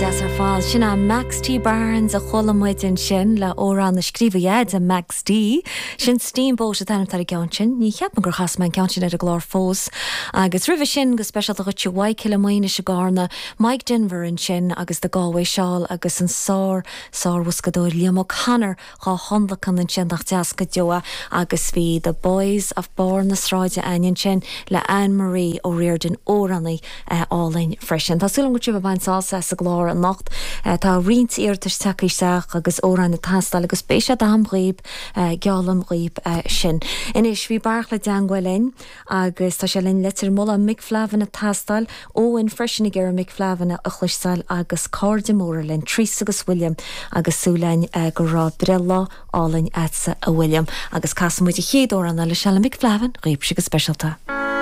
Desar fáil sinna Max T. Barnes a cholamuid in sin le órán na scríomhaiad a Max D. Sin steamboat a tanam tar i gceann sin, ní cheap gur chas man ceann sin ar a glár fós. Agus rih sin go special a chuti waith kilomaine se gárna, Mike Denver in sin agus de Galway Shawl agus an sár wascadóir Liam O'Connor chá honlachan in sin nach deasca deoa agus bhí The Boys of Born na Sráide ainin sin le Anne-Marie ó Riordan órannaí álainn freisin. Tá súlan go tíomh bain sása sa glár an nacht tá rint irtas takeíseach agus óran na tastal agus béise dam ríb gealam ríb sin. Inis bhí barch le deanghfuilin agus tá sé linn litir mola Mick Flavin a tastal ó in freisinnig ar Mick Flavin a chluisáil agus cardamóra linn Trís agus William agus súlainn go rá brilla álainn etsa a William agus casamúid a chéad óran le se Mick Flavin ríb si go specialta.